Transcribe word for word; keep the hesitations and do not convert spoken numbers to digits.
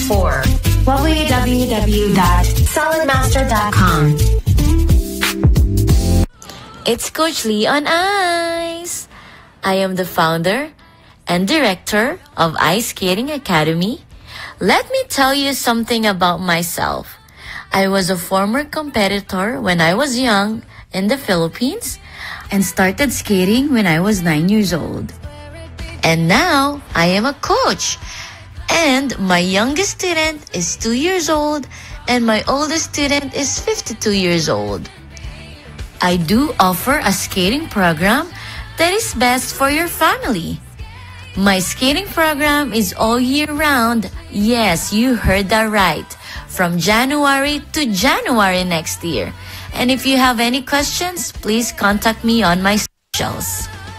or w w w dot solid master dot com. It's Coach Lee on Ice. I am the founder and director of Ice Skating Academy. Let me tell you something about myself. I was a former competitor when I was young in the Philippines and started skating when I was nine years old. And now I am a coach. And my youngest student is two years old and my oldest student is fifty-two years old. I do offer a skating program that is best for your family. My skating program is all year round. Yes, you heard that right. From January to January next year. And if you have any questions, please contact me on my socials.